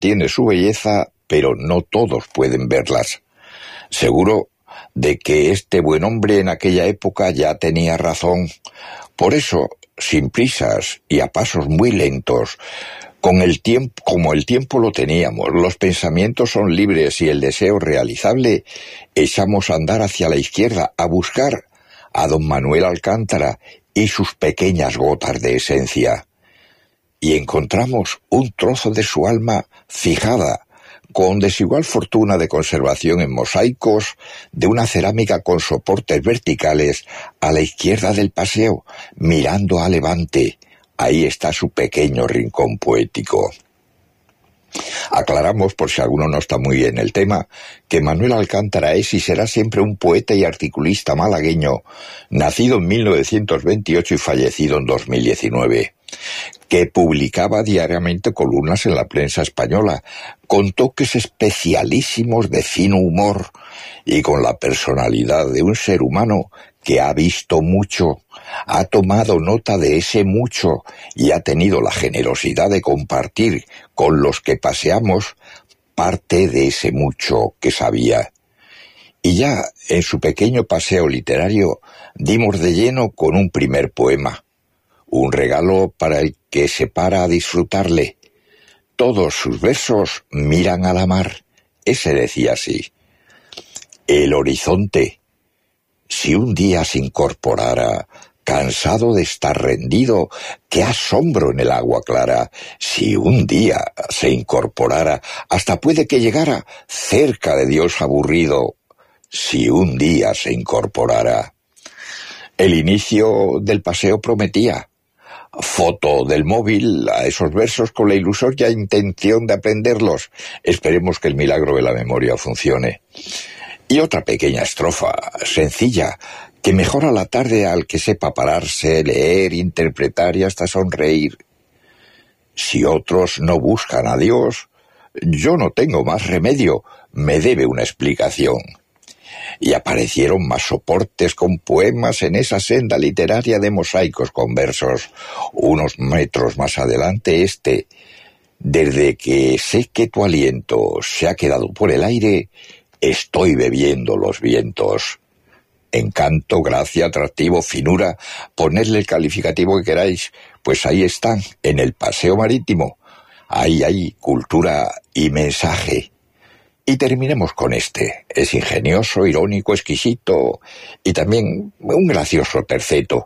tiene su belleza, pero no todos pueden verlas. Seguro de que este buen hombre en aquella época ya tenía razón. Por eso, sin prisas y a pasos muy lentos, como el tiempo lo teníamos, los pensamientos son libres y el deseo realizable, echamos a andar hacia la izquierda a buscar a don Manuel Alcántara y sus pequeñas gotas de esencia. Y encontramos un trozo de su alma fijada, con desigual fortuna de conservación en mosaicos, de una cerámica con soportes verticales a la izquierda del paseo, mirando a levante. Ahí está su pequeño rincón poético. Aclaramos, por si alguno no está muy en el tema, que Manuel Alcántara es y será siempre un poeta y articulista malagueño, nacido en 1928 y fallecido en 2019, que publicaba diariamente columnas en la prensa española, con toques especialísimos de fino humor y con la personalidad de un ser humano que ha visto mucho, ha tomado nota de ese mucho y ha tenido la generosidad de compartir con los que paseamos parte de ese mucho que sabía. Y ya en su pequeño paseo literario dimos de lleno con un primer poema, un regalo para el que se para a disfrutarle. Todos sus versos miran a la mar. Ese decía así: el horizonte, si un día se incorporara, cansado de estar rendido, qué asombro en el agua clara. Si un día se incorporara, hasta puede que llegara cerca de Dios aburrido. Si un día se incorporara. El inicio del paseo prometía. Foto del móvil a esos versos con la ilusoria intención de aprenderlos. Esperemos que el milagro de la memoria funcione. Y otra pequeña estrofa, sencilla, que mejora la tarde al que sepa pararse, leer, interpretar y hasta sonreír. Si otros no buscan a Dios, yo no tengo más remedio, me debe una explicación. Y aparecieron más soportes con poemas en esa senda literaria de mosaicos con versos. Unos metros más adelante desde que sé que tu aliento se ha quedado por el aire, estoy bebiendo los vientos. Encanto, gracia, atractivo, finura, ponedle el calificativo que queráis, pues ahí están, en el paseo marítimo. Ahí hay cultura y mensaje. Y terminemos con es ingenioso, irónico, exquisito y también un gracioso terceto.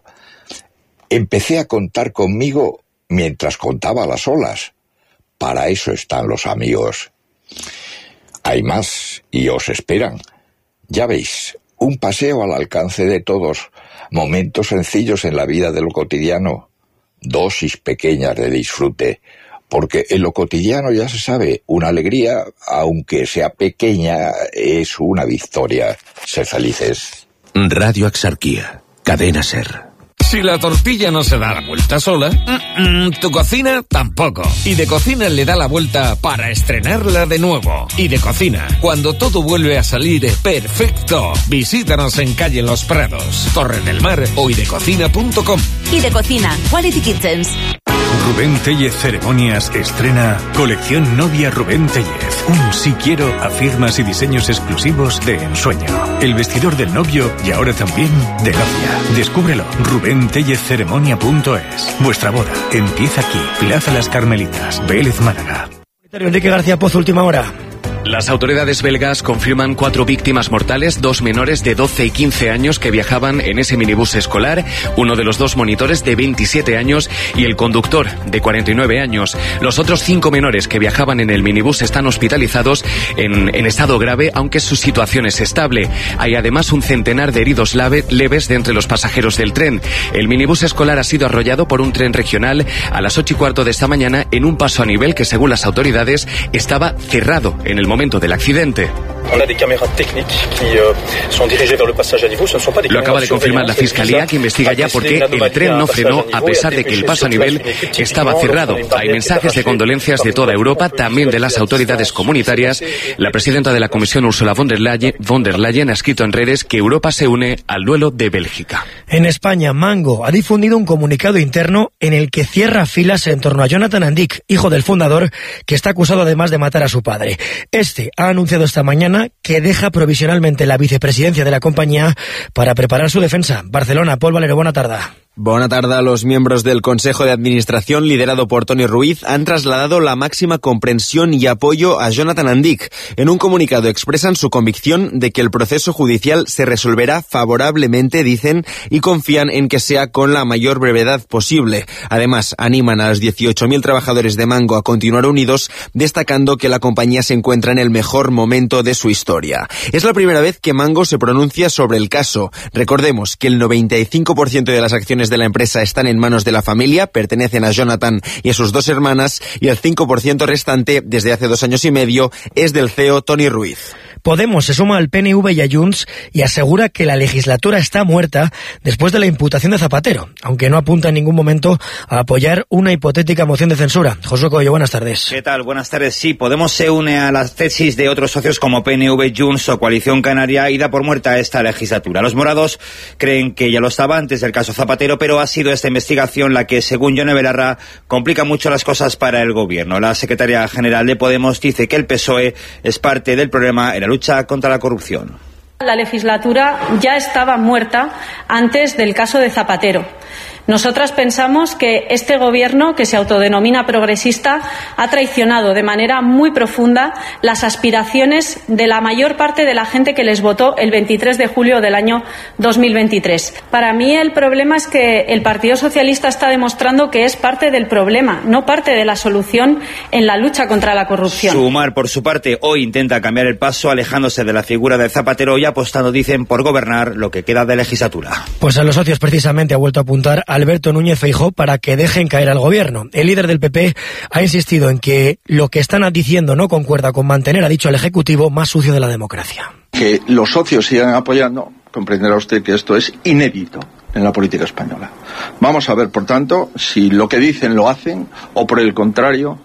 Empecé a contar conmigo mientras contaba las olas. Para eso están los amigos. Hay más y os esperan. Ya veis, un paseo al alcance de todos, momentos sencillos en la vida de lo cotidiano, dosis pequeñas de disfrute, porque en lo cotidiano ya se sabe, una alegría, aunque sea pequeña, es una victoria. Ser felices. Radio Axarquía, Cadena SER. Si la tortilla no se da la vuelta sola, tu cocina tampoco. Y de Cocina le da la vuelta para estrenarla de nuevo. Y de Cocina, cuando todo vuelve a salir perfecto. Visítanos en calle Los Prados, Torre del Mar o idecocina.com. Y de Cocina, Quality Kitchens. Rubén Tellez Ceremonias estrena Colección Novia Rubén Tellez. Un sí quiero a firmas y diseños exclusivos de ensueño. El vestidor del novio y ahora también de novia. Descúbrelo. RubénTellezCeremonia.es. Vuestra boda empieza aquí. Plaza Las Carmelitas, Vélez, Málaga. Enrique García Pozo, última hora. Las autoridades belgas confirman 4 víctimas mortales, 2 menores de 12 y 15 años que viajaban en ese minibús escolar, uno de los 2 monitores de 27 años y el conductor de 49 años. Los otros 5 menores que viajaban en el minibús están hospitalizados en estado grave, aunque su situación es estable. Hay además un centenar de heridos leves de entre los pasajeros del tren. El minibús escolar ha sido arrollado por un tren regional a las 8:15 de esta mañana en un paso a nivel que, según las autoridades, estaba cerrado en el momento del accidente. Lo acaba de confirmar la Fiscalía, que investiga ya por qué el tren no frenó a pesar de que el paso a nivel estaba cerrado. Hay mensajes de condolencias de toda Europa, también de las autoridades comunitarias. La presidenta de la Comisión, Ursula von der Leyen, ha escrito en redes que Europa se une al duelo de Bélgica. En España, Mango ha difundido un comunicado interno en el que cierra filas en torno a Jonathan Andic, hijo del fundador, que está acusado además de matar a su padre. Este ha anunciado esta mañana que deja provisionalmente la vicepresidencia de la compañía para preparar su defensa. Barcelona, Pol Valero, buena tarde. Buena tarde. Los miembros del Consejo de Administración, liderado por Toni Ruiz, han trasladado la máxima comprensión y apoyo a Jonathan Andic. En un comunicado expresan su convicción de que el proceso judicial se resolverá favorablemente, dicen, y confían en que sea con la mayor brevedad posible. Además, animan a los 18.000 trabajadores de Mango a continuar unidos, destacando que la compañía se encuentra en el mejor momento de su historia. Es la primera vez que Mango se pronuncia sobre el caso. Recordemos que el 95% de las acciones de la empresa están en manos de la familia, pertenecen a Jonathan y a sus dos hermanas, y el 5% restante, desde hace 2 años y medio, es del CEO Toni Ruiz. Podemos se suma al PNV y a Junts y asegura que la legislatura está muerta después de la imputación de Zapatero, aunque no apunta en ningún momento a apoyar una hipotética moción de censura. José Coello, buenas tardes. ¿Qué tal? Buenas tardes. Sí, Podemos se une a las tesis de otros socios como PNV, Junts o Coalición Canaria y da por muerta esta legislatura. Los morados creen que ya lo estaba antes del caso Zapatero, pero ha sido esta investigación la que, según Yone Belarra, complica mucho las cosas para el gobierno. La secretaria general de Podemos dice que el PSOE es parte del problema en la lucha contra la corrupción. La legislatura ya estaba muerta antes del caso de Zapatero. Nosotras pensamos que este gobierno, que se autodenomina progresista, ha traicionado de manera muy profunda las aspiraciones de la mayor parte de la gente que les votó el 23 de julio del año 2023. Para mí el problema es que el Partido Socialista está demostrando que es parte del problema, no parte de la solución en la lucha contra la corrupción. Sumar, por su parte, hoy intenta cambiar el paso, alejándose de la figura de Zapatero y apostando, dicen, por gobernar lo que queda de legislatura. Pues a los socios precisamente ha vuelto a apuntar Alberto Núñez Feijóo para que dejen caer al gobierno. El líder del PP ha insistido en que lo que están diciendo no concuerda con mantener, ha dicho el Ejecutivo, más sucio de la democracia. Que los socios sigan apoyando, comprenderá usted que esto es inédito en la política española. Vamos a ver, por tanto, si lo que dicen lo hacen o, por el contrario,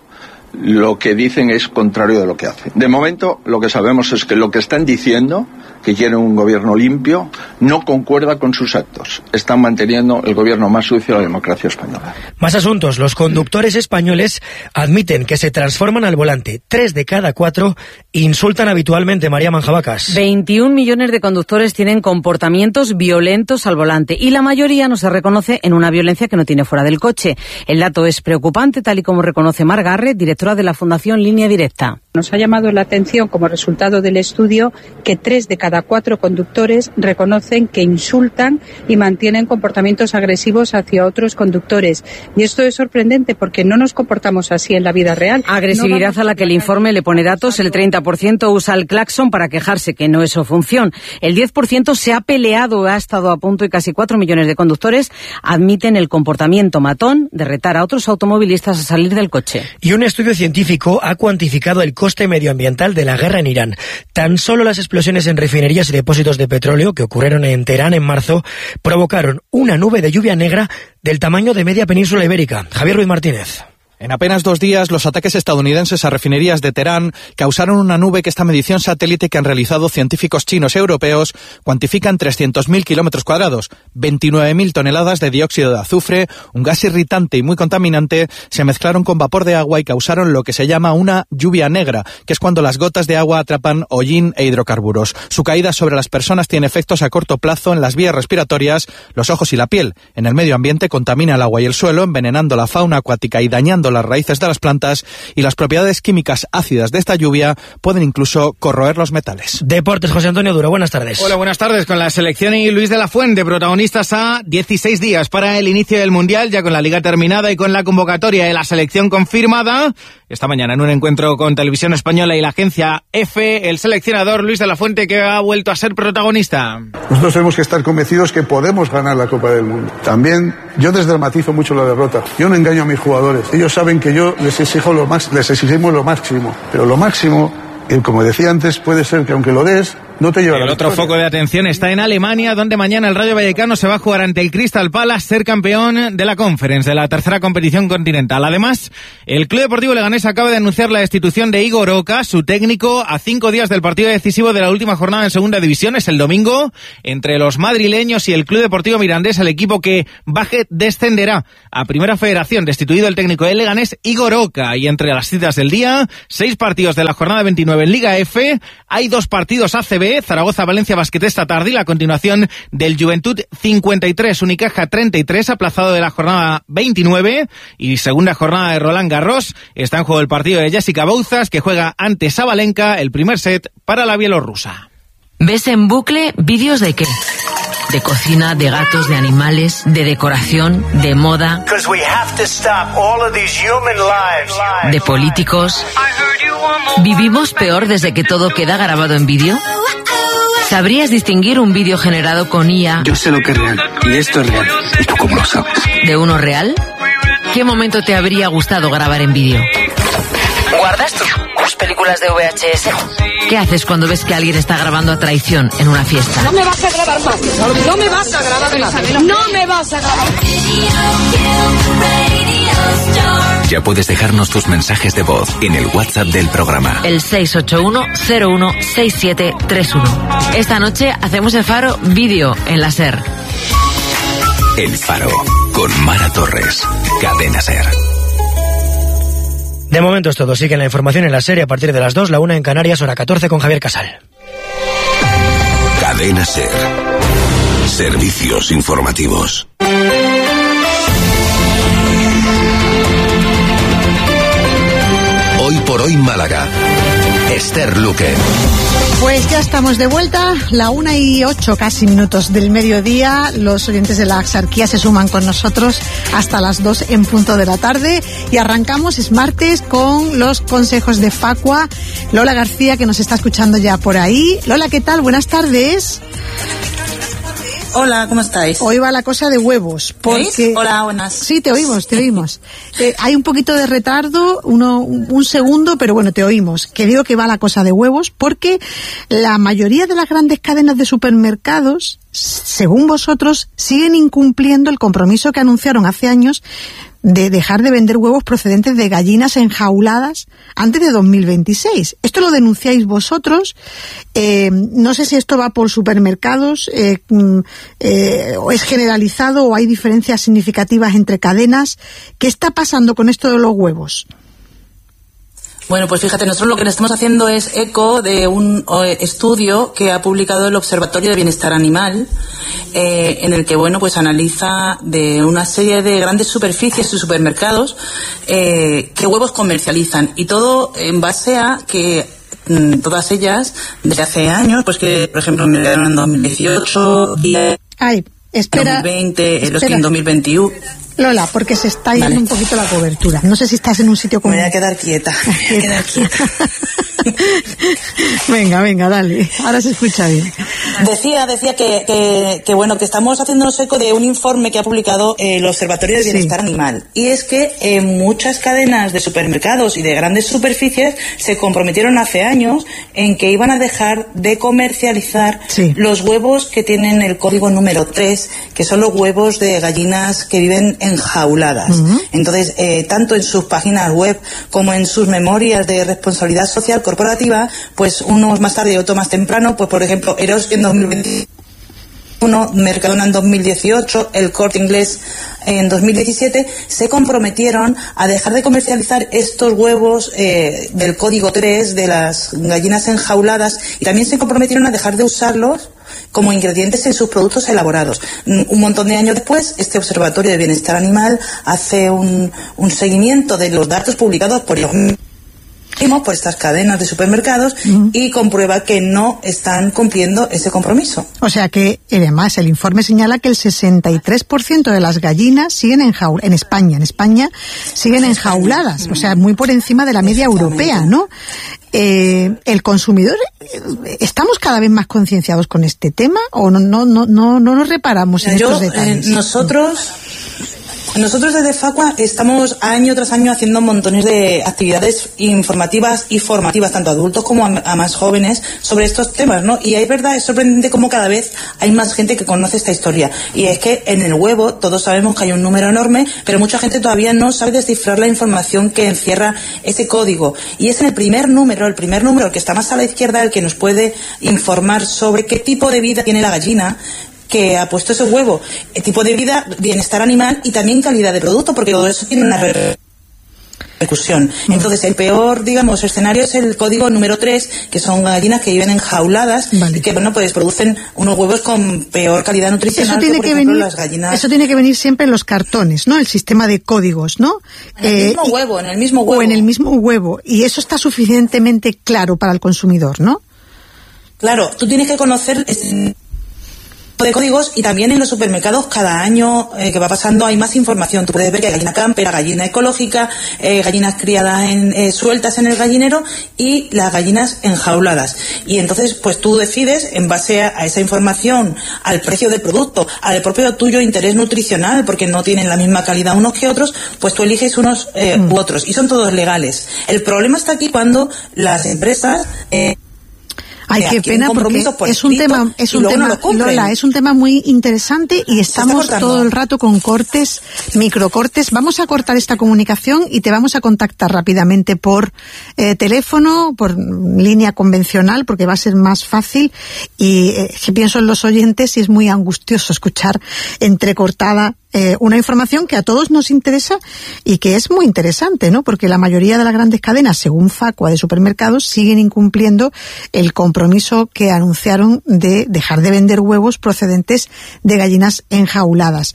lo que dicen es contrario de lo que hacen. De momento, lo que sabemos es que lo que están diciendo, que quieren un gobierno limpio, no concuerda con sus actos. Están manteniendo el gobierno más sucio de la democracia española. Más asuntos. Los conductores españoles admiten que se transforman al volante. 3 de cada 4 insultan habitualmente. María Manjabacas. 21 millones de conductores tienen comportamientos violentos al volante y la mayoría no se reconoce en una violencia que no tiene fuera del coche. El dato es preocupante, tal y como reconoce Mar Garret, directora de la Fundación Línea Directa. Nos ha llamado la atención, como resultado del estudio, que 3 de cada 4 conductores reconocen que insultan y mantienen comportamientos agresivos hacia otros conductores. Y esto es sorprendente porque no nos comportamos así en la vida real. Agresividad a la que el informe le pone datos. El 30% usa el claxon para quejarse, que no es su función. El 10% se ha peleado, ha estado a punto, y casi 4 millones de conductores admiten el comportamiento matón de retar a otros automovilistas a salir del coche. Y un estudio científico ha cuantificado el coste medioambiental de la guerra en Irán. Tan solo las explosiones en refinerías y depósitos de petróleo que ocurrieron en Teherán en marzo provocaron una nube de lluvia negra del tamaño de media península ibérica. Javier Ruiz Martínez. En apenas 2 días, los ataques estadounidenses a refinerías de Teherán causaron una nube que esta medición satélite que han realizado científicos chinos y europeos cuantifica en 300.000 kilómetros cuadrados. 29.000 toneladas de dióxido de azufre, un gas irritante y muy contaminante, se mezclaron con vapor de agua y causaron lo que se llama una lluvia negra, que es cuando las gotas de agua atrapan hollín e hidrocarburos. Su caída sobre las personas tiene efectos a corto plazo en las vías respiratorias, los ojos y la piel. En el medio ambiente contamina el agua y el suelo, envenenando la fauna acuática y dañando las raíces de las plantas, y las propiedades químicas ácidas de esta lluvia pueden incluso corroer los metales. Deportes, José Antonio Duro, buenas tardes. Hola, buenas tardes. Con la selección y Luis de la Fuente, protagonistas a 16 días para el inicio del Mundial, ya con la liga terminada y con la convocatoria de la selección confirmada. Esta mañana en un encuentro con Televisión Española y la agencia EFE, el seleccionador Luis de la Fuente, que ha vuelto a ser protagonista. Nosotros tenemos que estar convencidos que podemos ganar la Copa del Mundo. También yo desdramatizo mucho la derrota. Yo no engaño a mis jugadores. Ellos saben que yo les exigimos lo máximo, pero lo máximo como decía antes, puede ser que aunque lo des, no te lleva El otro foco de atención está en Alemania, donde mañana el Rayo Vallecano se va a jugar ante el Crystal Palace, ser campeón de la Conference, de la tercera competición continental. Además, el Club Deportivo Leganés acaba de anunciar la destitución de Igor Oca, su técnico, a 5 días del partido decisivo de la última jornada en Segunda División. Es el domingo, entre los madrileños y el Club Deportivo Mirandés, el equipo que baje descenderá a Primera Federación. Destituido el técnico del Leganés, Igor Oca. Y entre las citas del día, 6 partidos de la jornada 29 en Liga F, hay 2 partidos ACB, Zaragoza-Valencia Basket esta tarde y la continuación del Juventud 53, Unicaja 33, aplazado de la jornada 29 y segunda jornada de Roland Garros. Está en juego el partido de Jessica Bouzas, que juega ante Sabalenka, el primer set para la bielorrusa. ¿Ves en bucle vídeos de qué? De cocina, de gatos, de animales, de decoración, de moda, de políticos. ¿Vivimos peor desde que todo queda grabado en vídeo? ¿Sabrías distinguir un vídeo generado con IA? Yo sé lo que es real, y esto es real. ¿Y tú cómo lo sabes? ¿De uno real? ¿Qué momento te habría gustado grabar en vídeo? ¿Guardas tus películas de VHS? ¿Qué haces cuando ves que alguien está grabando a traición en una fiesta? No me vas a grabar más. No me vas a grabar más. No me vas a grabar. Ya puedes dejarnos tus mensajes de voz en el WhatsApp del programa. El 681-016731. Esta noche hacemos el Faro vídeo en la SER. El Faro, con Mara Torres. Cadena SER. De momento es todo. Sigue la información en la serie a partir de las 2, la 1 en Canarias, hora 14 con Javier Casal. Cadena SER. Servicios informativos. Hoy por hoy Málaga. Esther Luque. Pues ya estamos de vuelta, la 1:08 casi minutos del mediodía. Los oyentes de la Axarquía se suman con nosotros hasta las 2 en punto de la tarde. Y arrancamos, es martes, con los consejos de Facua. Lola García, que nos está escuchando ya por ahí. Lola, ¿qué tal? Buenas tardes. Hola, ¿cómo estáis? Hoy va la cosa de huevos. Porque... Hola, buenas. Sí, te oímos. Hay un poquito de retardo, un segundo, pero bueno, te oímos. Que digo que va la cosa de huevos porque la mayoría de las grandes cadenas de supermercados, según vosotros, siguen incumpliendo el compromiso que anunciaron hace años de dejar de vender huevos procedentes de gallinas enjauladas antes de 2026. Esto lo denunciáis vosotros. No sé si esto va por supermercados, o es generalizado o hay diferencias significativas entre cadenas. ¿Qué está pasando con esto de los huevos? Bueno, pues fíjate, nosotros lo que le estamos haciendo es eco de un estudio que ha publicado el Observatorio de Bienestar Animal, en el que, bueno, pues analiza de una serie de grandes superficies y supermercados qué huevos comercializan, y todo en base a que todas ellas, desde hace años, pues que, por ejemplo, en 2018, espera, 2020, los que en 2021... Lola, porque se está yendo un poquito la cobertura. No sé si estás en un sitio como... Me voy a quedar quieta. Venga, dale. Ahora se escucha bien. Decía que bueno, que estamos haciéndonos eco de un informe que ha publicado el Observatorio de Bienestar Animal. Y es que muchas cadenas de supermercados y de grandes superficies se comprometieron hace años en que iban a dejar de comercializar los huevos que tienen el código número 3, que son los huevos de gallinas que viven enjauladas. Entonces, tanto en sus páginas web como en sus memorias de responsabilidad social corporativa, pues unos más tarde y otros más temprano, pues por ejemplo, Eroski en 2021, Mercadona en 2018, el Corte Inglés en 2017, se comprometieron a dejar de comercializar estos huevos del código 3 de las gallinas enjauladas, y también se comprometieron a dejar de usarlos como ingredientes en sus productos elaborados. Un montón de años después, este Observatorio de Bienestar Animal hace un seguimiento de los datos publicados por estas cadenas de supermercados y comprueba que no están cumpliendo ese compromiso. O sea que, además, el informe señala que el 63% de las gallinas siguen en España siguen enjauladas, o sea, muy por encima de la media europea, ¿no? El consumidor, ¿estamos cada vez más concienciados con este tema o no nos reparamos en estos detalles? Nosotros Nosotros desde Facua estamos año tras año haciendo montones de actividades informativas y formativas, tanto a adultos como a más jóvenes, sobre estos temas, ¿no? Y es verdad, es sorprendente cómo cada vez hay más gente que conoce esta historia. Y es que en el huevo todos sabemos que hay un número enorme, pero mucha gente todavía no sabe descifrar la información que encierra ese código. Y es en el primer número, el que está más a la izquierda, el que nos puede informar sobre qué tipo de vida tiene la gallina que ha puesto ese huevo, el tipo de vida, bienestar animal y también calidad de producto, porque todo eso tiene una repercusión. Entonces, el peor, digamos, escenario es el código número 3, que son gallinas que viven enjauladas y que, bueno, pues producen unos huevos con peor calidad nutricional. Eso tiene que venir, las gallinas. Eso tiene que venir siempre en los cartones, ¿no? El sistema de códigos, ¿no? En el mismo huevo. O en el mismo huevo. Y eso está suficientemente claro para el consumidor, ¿no? Claro, tú tienes que conocer de códigos, y también en los supermercados cada año que va pasando hay más información. Tú puedes ver que hay gallina camper, gallina ecológica, gallinas criadas sueltas en el gallinero y las gallinas enjauladas. Y entonces pues tú decides en base a esa información, al precio del producto, al propio tuyo interés nutricional, porque no tienen la misma calidad unos que otros, pues tú eliges unos u otros, y son todos legales. El problema está aquí cuando las empresas Ay, qué pena, porque es un tema, Lola, es un tema muy interesante y estamos todo el rato con cortes, microcortes. Vamos a cortar esta comunicación y te vamos a contactar rápidamente por teléfono, por línea convencional, porque va a ser más fácil. Y si pienso en los oyentes, y es muy angustioso escuchar entrecortada una información que a todos nos interesa y que es muy interesante, ¿no? Porque la mayoría de las grandes cadenas, según Facua de supermercados, siguen incumpliendo el compromiso que anunciaron de dejar de vender huevos procedentes de gallinas enjauladas.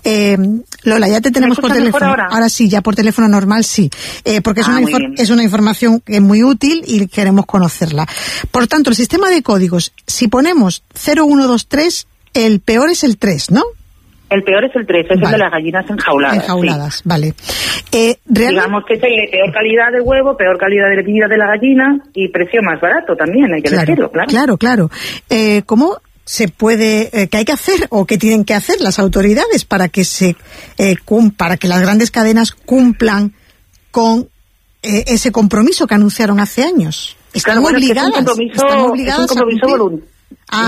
Lola, ya te tenemos por teléfono. Ahora sí, ya por teléfono normal sí, porque es una información que es muy útil y queremos conocerla. Por tanto, el sistema de códigos, si ponemos 0123, el peor es el 3, ¿no? El peor es el 3, es el de las gallinas enjauladas. Enjauladas, sí. Vale. Digamos que es el de peor calidad de huevo, peor calidad de vida de la gallina y precio más barato también, hay que decirlo, claro. Claro. ¿Cómo se puede, qué hay que hacer o qué tienen que hacer las autoridades para que para que las grandes cadenas cumplan con ese compromiso que anunciaron hace años? ¿Están obligadas? Es un compromiso voluntario.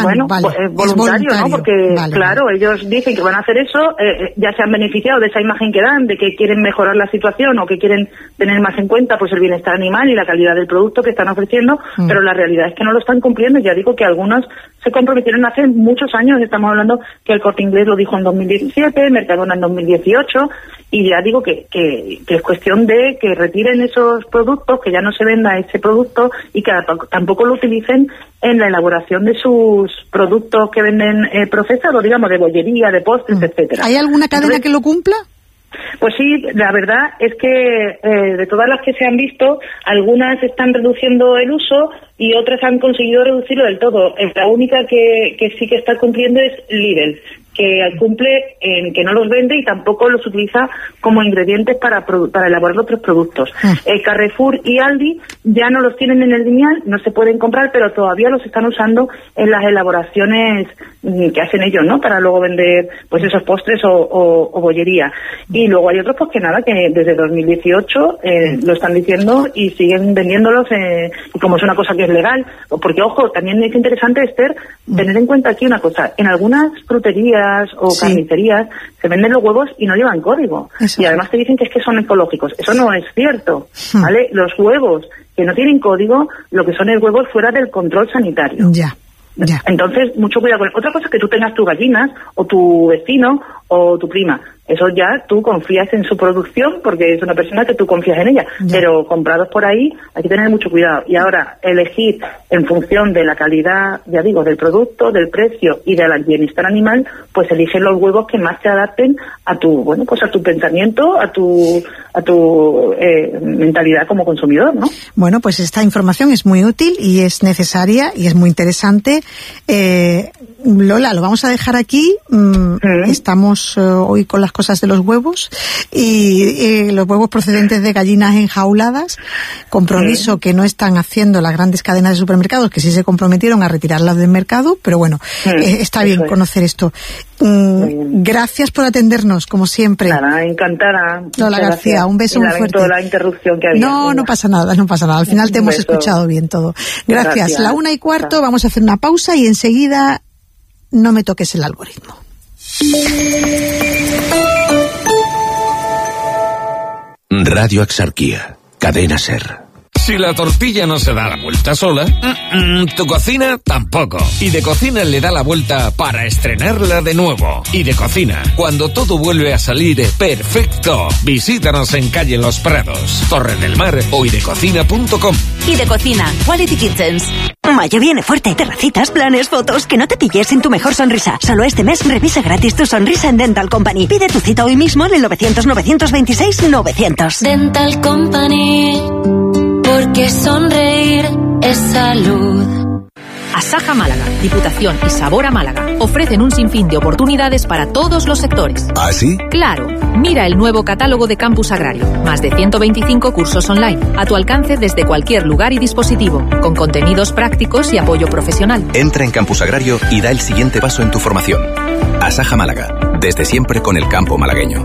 Voluntario, ¿no? Porque, claro, ellos dicen que van a hacer eso, ya se han beneficiado de esa imagen que dan, de que quieren mejorar la situación o que quieren tener más en cuenta pues el bienestar animal y la calidad del producto que están ofreciendo, pero la realidad es que no lo están cumpliendo. Ya digo que algunos se comprometieron hace muchos años, estamos hablando que el Corte Inglés lo dijo en 2017, Mercadona en 2018, y ya digo que es cuestión de que retiren esos productos, que ya no se venda ese producto y que tampoco lo utilicen en la elaboración de sus productos que venden procesados, digamos, de bollería, de postres, etcétera. ¿Hay alguna cadena que lo cumpla? Pues sí, la verdad es que de todas las que se han visto, algunas están reduciendo el uso y otras han conseguido reducirlo del todo. La única que sí que está cumpliendo es Lidl, que cumple en que no los vende y tampoco los utiliza como ingredientes para elaborar otros productos. Carrefour y Aldi ya no los tienen en el lineal, no se pueden comprar, pero todavía los están usando en las elaboraciones que hacen ellos, ¿no? Para luego vender pues esos postres o bollería. Y luego hay otros pues que nada, que desde 2018 lo están diciendo y siguen vendiéndolos y como es una cosa que es legal, porque ojo, también es interesante, Esther, tener en cuenta aquí una cosa, en algunas fruterías o carnicerías se venden los huevos y no llevan código. Y además te dicen que es que son ecológicos. Eso no es cierto, ¿vale? Los huevos que no tienen código, lo que son es huevos fuera del control sanitario. Ya. Entonces, mucho cuidado con otra cosa es que tú tengas tus gallinas o tu vecino o tu prima. Eso ya tú confías en su producción porque es una persona que tú confías en ella. Pero comprados por ahí hay que tener mucho cuidado. Y ahora, elegir en función de la calidad, ya digo, del producto, del precio y del bienestar animal, pues elige los huevos que más se adapten a tu, bueno, pues a tu pensamiento, a tu mentalidad como consumidor, ¿no? Bueno, pues esta información es muy útil y es necesaria y es muy interesante. Lola, lo vamos a dejar aquí. Estamos hoy con las cosas de los huevos y los huevos procedentes de gallinas enjauladas, compromiso que no están haciendo las grandes cadenas de supermercados, que sí se comprometieron a retirarlas del mercado, pero bueno, está bien conocer esto. Gracias por atendernos, como siempre. Nada, encantada. Lola García, un beso muy fuerte. Toda la interrupción que había. No pasa nada. Al final te hemos escuchado bien todo. Gracias. 1:15, vamos a hacer una pausa y enseguida no me toques el algoritmo. Radio Axarquía, Cadena SER. Si la tortilla no se da la vuelta sola, tu cocina tampoco. Y de Cocina le da la vuelta para estrenarla de nuevo. Y de Cocina, cuando todo vuelve a salir perfecto. Visítanos en calle Los Prados, Torre del Mar o idecocina.com. Y de Cocina, Quality Kitchens. Mayo viene fuerte. Terracitas, planes, fotos, que no te pilles sin tu mejor sonrisa. Solo este mes revisa gratis tu sonrisa en Dental Company. Pide tu cita hoy mismo en el 900-926-900. Dental Company, porque sonreír es salud. Asaja Málaga, Diputación y Sabor a Málaga ofrecen un sinfín de oportunidades para todos los sectores. ¿Ah, sí? Claro. Mira el nuevo catálogo de Campus Agrario. Más de 125 cursos online, a tu alcance desde cualquier lugar y dispositivo, con contenidos prácticos y apoyo profesional. Entra en Campus Agrario y da el siguiente paso en tu formación. Asaja Málaga, desde siempre con el campo malagueño.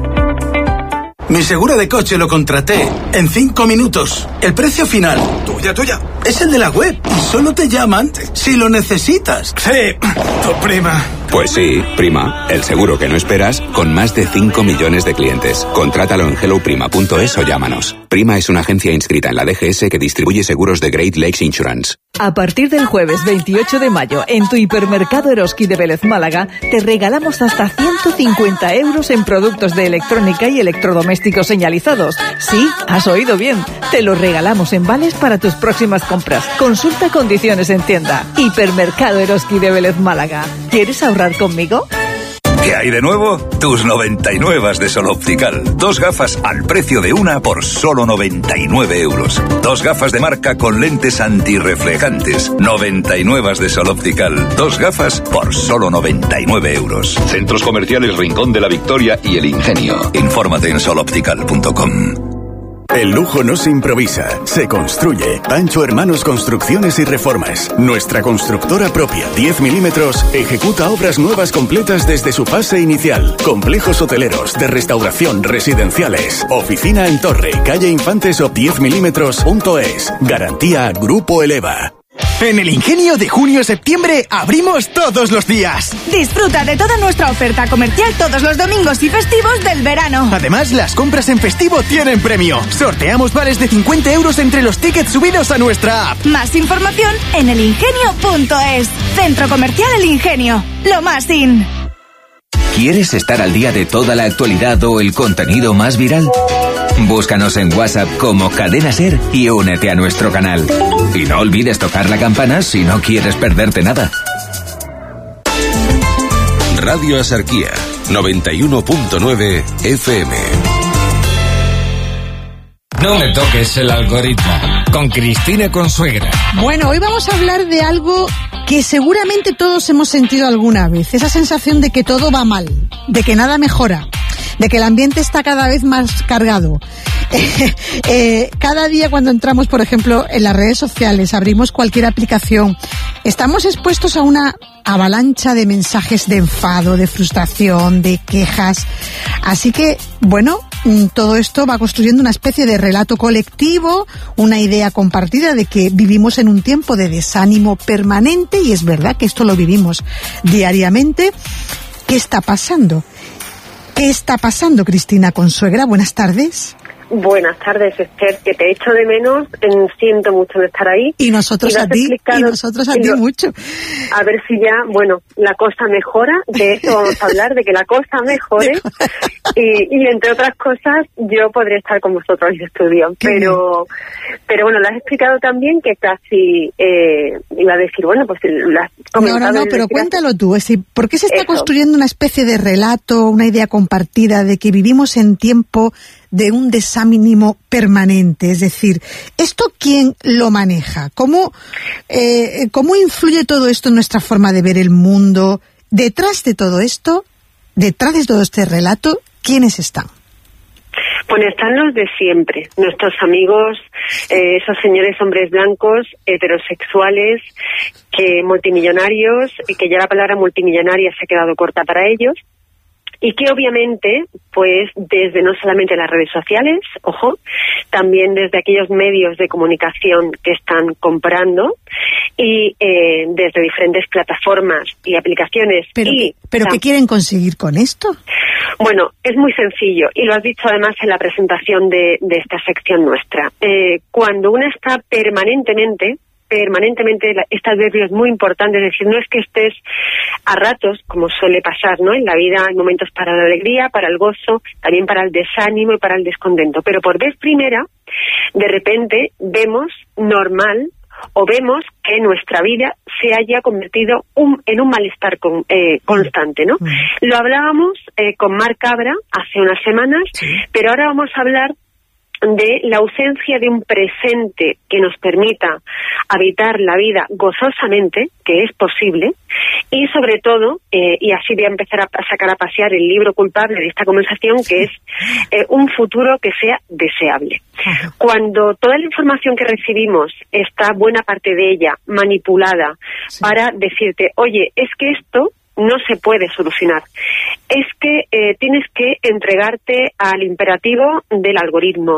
Mi seguro de coche lo contraté en 5 minutos. El precio final, tuya, es el de la web. Y solo te llaman si lo necesitas. Sí, tu prima. Pues sí, Prima, el seguro que no esperas, con más de 5 millones de clientes. Contrátalo en helloprima.es o llámanos. Prima es una agencia inscrita en la DGS que distribuye seguros de Great Lakes Insurance. A partir del jueves 28 de mayo, en tu hipermercado Eroski de Vélez Málaga, te regalamos hasta 150 euros en productos de electrónica y electrodomésticos señalizados. Sí, has oído bien. Te los regalamos en vales para tus próximas compras. Consulta condiciones en tienda. Hipermercado Eroski de Vélez Málaga. ¿Quieres ahorrar conmigo? ¿Qué hay de nuevo? Tus 99 de Sol Optical. 2 gafas al precio de una por solo 99 euros. 2 gafas de marca con lentes antirreflejantes. 99 de Sol Optical. 2 gafas por solo 99 euros. Centros Comerciales Rincón de la Victoria y El Ingenio. Infórmate en soloptical.com. El lujo no se improvisa, se construye. Pancho Hermanos Construcciones y Reformas. Nuestra constructora propia, 10 milímetros, ejecuta obras nuevas completas desde su fase inicial. Complejos hoteleros, de restauración, residenciales. Oficina en Torre, calle Infantes o 10milímetros.es. Garantía Grupo Eleva. En El Ingenio, de junio a septiembre abrimos todos los días. Disfruta de toda nuestra oferta comercial todos los domingos y festivos del verano. Además, las compras en festivo tienen premio. Sorteamos vales de 50 euros entre los tickets subidos a nuestra app. Más información en elingenio.es. Centro Comercial El Ingenio. Lo más in. ¿Quieres estar al día de toda la actualidad o el contenido más viral? Búscanos en WhatsApp como Cadena SER y únete a nuestro canal. Y no olvides tocar la campana si no quieres perderte nada. Radio Axarquía, 91.9 FM. No me toques el algoritmo. Con Cristina Consuegra. Bueno, hoy vamos a hablar de algo que seguramente todos hemos sentido alguna vez. Esa sensación de que todo va mal, de que nada mejora, de que el ambiente está cada vez más cargado. Cada día cuando entramos, por ejemplo, en las redes sociales, abrimos cualquier aplicación, estamos expuestos a una avalancha de mensajes de enfado, de frustración, de quejas. Así que, bueno, todo esto va construyendo una especie de relato colectivo, una idea compartida de que vivimos en un tiempo de desánimo permanente, y es verdad que esto lo vivimos diariamente. ¿Qué está pasando? ¿Qué está pasando, Cristina Consuegra? Buenas tardes. Buenas tardes, Esther, que te echo de menos, siento mucho de estar ahí. Y nosotros a ti, mucho. A ver si ya, bueno, la cosa mejora, de eso vamos a hablar, de que la cosa mejore, y entre otras cosas, yo podré estar con vosotros en el estudio, pero bueno, lo has explicado también, que casi iba a decir, bueno, pues lo has comentado. No, pero cuéntalo tú, es decir, ¿por qué se está construyendo una especie de relato, una idea compartida de que vivimos en tiempo de un desánimo permanente? Es decir, ¿esto quién lo maneja? ¿Cómo influye todo esto en nuestra forma de ver el mundo? Detrás de todo esto, detrás de todo este relato, ¿quiénes están? Bueno, están los de siempre, nuestros amigos, esos señores hombres blancos, heterosexuales, que multimillonarios, y que ya la palabra multimillonaria se ha quedado corta para ellos, y que obviamente, pues desde no solamente las redes sociales, ojo, también desde aquellos medios de comunicación que están comprando, y desde diferentes plataformas y aplicaciones. ¿Pero qué quieren conseguir con esto? Bueno, es muy sencillo, y lo has dicho además en la presentación de esta sección nuestra. Cuando uno está permanentemente, este adverbio es muy importante, es decir, no es que estés a ratos, como suele pasar, ¿no? En la vida hay momentos para la alegría, para el gozo, también para el desánimo y para el descontento, pero por vez primera, de repente, vemos normal, o vemos que nuestra vida se haya convertido en un malestar constante, ¿no? Lo hablábamos con Marc Cabra hace unas semanas, pero ahora vamos a hablar de la ausencia de un presente que nos permita habitar la vida gozosamente, que es posible, y sobre todo, y así voy a empezar a sacar a pasear el libro culpable de esta conversación, que es un futuro que sea deseable. Cuando toda la información que recibimos está, buena parte de ella, manipulada para decirte, oye, es que esto no se puede solucionar. Es que tienes que entregarte al imperativo del algoritmo.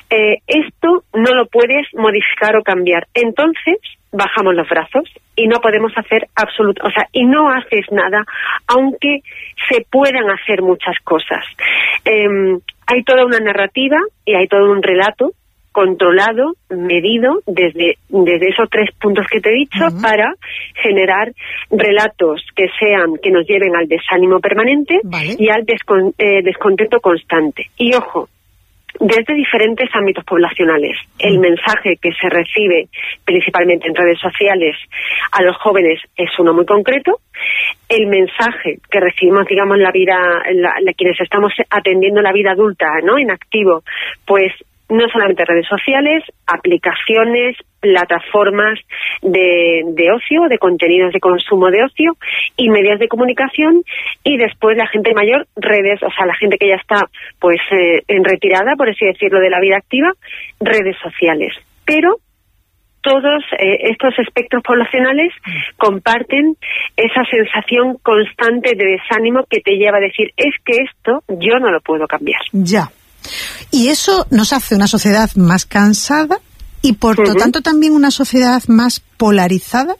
Esto no lo puedes modificar o cambiar. Entonces, bajamos los brazos y no podemos hacer y no haces nada, aunque se puedan hacer muchas cosas. Hay toda una narrativa y hay todo un relato controlado, medido desde esos 3 puntos que te he dicho, para generar relatos que nos lleven al desánimo permanente y al descontento constante. Y ojo, desde diferentes ámbitos poblacionales. El mensaje que se recibe principalmente en redes sociales a los jóvenes es uno muy concreto. El mensaje que recibimos, digamos, en la vida, quienes estamos atendiendo la vida adulta, ¿no?, en activo, pues no solamente redes sociales, aplicaciones, plataformas de ocio, de contenidos de consumo de ocio y medios de comunicación, y después la gente mayor, redes, la gente que ya está pues en retirada, por así decirlo, de la vida activa, redes sociales. Pero todos estos espectros poblacionales comparten esa sensación constante de desánimo que te lleva a decir, es que esto yo no lo puedo cambiar. Ya. Y eso nos hace una sociedad más cansada y por lo tanto también una sociedad más polarizada.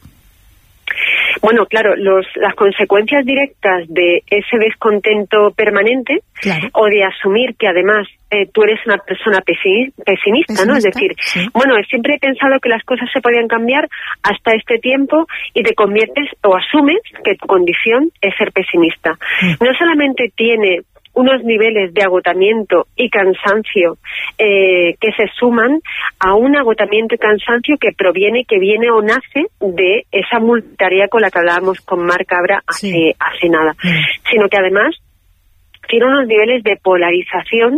Bueno, claro, las consecuencias directas de ese descontento permanente, o de asumir que además tú eres una persona pesimista, ¿no? Es decir, bueno, siempre he pensado que las cosas se podían cambiar hasta este tiempo, y te conviertes o asumes que tu condición es ser pesimista. No solamente tiene unos niveles de agotamiento y cansancio que se suman a un agotamiento y cansancio que viene o nace de esa multitarea con la que hablábamos con Marc Cabra hace nada, sino que además tiene unos niveles de polarización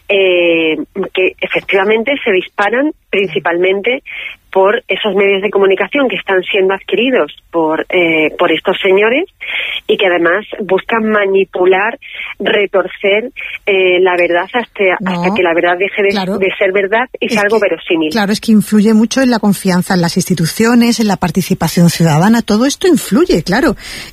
que efectivamente se disparan principalmente por esos medios de comunicación que están siendo adquiridos por estos señores, y que además buscan manipular, retorcer la verdad hasta que la verdad deje de ser verdad y sea algo verosímil. Claro, es que influye mucho en la confianza en las instituciones, en la participación ciudadana. Todo esto influye, claro,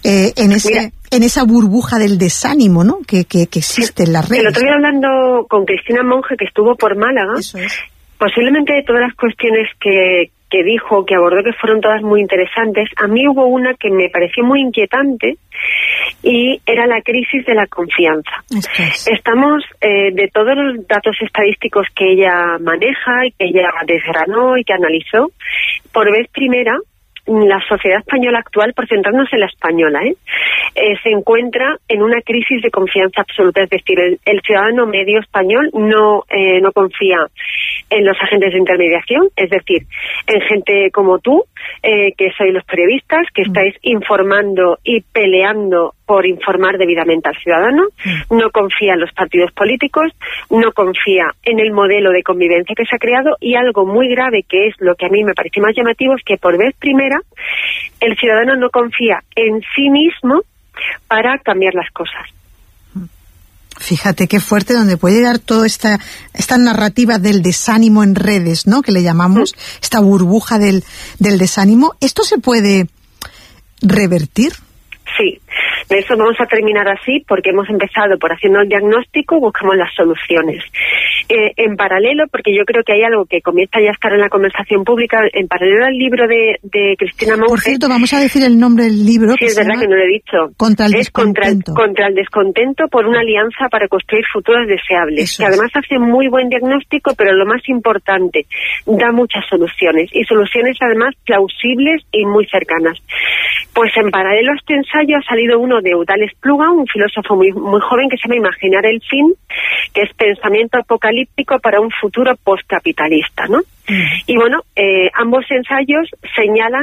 en esa burbuja del desánimo, ¿no?, que existe en las redes. El otro día, hablando con Cristina Monge, que estuvo por Málaga, posiblemente de todas las cuestiones que dijo, que abordó, que fueron todas muy interesantes, a mí hubo una que me pareció muy inquietante, y era la crisis de la confianza. Estamos, de todos los datos estadísticos que ella maneja y que ella desgranó y que analizó, por vez primera, la sociedad española actual, por centrarnos en la española, se encuentra en una crisis de confianza absoluta. Es decir, el ciudadano medio español no confía en los agentes de intermediación, es decir, en gente como tú, que sois los periodistas, que estáis informando y peleando por informar debidamente al ciudadano, no confía en los partidos políticos, no confía en el modelo de convivencia que se ha creado, y algo muy grave, que es lo que a mí me parece más llamativo, es que por vez primera el ciudadano no confía en sí mismo para cambiar las cosas. Fíjate qué fuerte, donde puede llegar toda esta narrativa del desánimo en redes, ¿no?, que le llamamos, esta burbuja del desánimo. ¿Esto se puede revertir? Sí. De eso vamos a terminar así, porque hemos empezado por haciendo el diagnóstico, buscamos las soluciones. En paralelo, porque yo creo que hay algo que comienza ya a estar en la conversación pública, en paralelo al libro de Cristina Monge. Por cierto, vamos a decir el nombre del libro. Sí, es verdad que no lo he dicho. Contra el descontento. Contra el descontento por una alianza para construir futuros deseables. Eso que además hace muy buen diagnóstico, pero lo más importante, da muchas soluciones. Y soluciones además plausibles y muy cercanas. Pues en paralelo a este ensayo ha salido uno de Eudald Spluga, un filósofo muy joven, que se llama Imaginar el fin, que es pensamiento apocalíptico para un futuro postcapitalista, ¿no? Y bueno, ambos ensayos señalan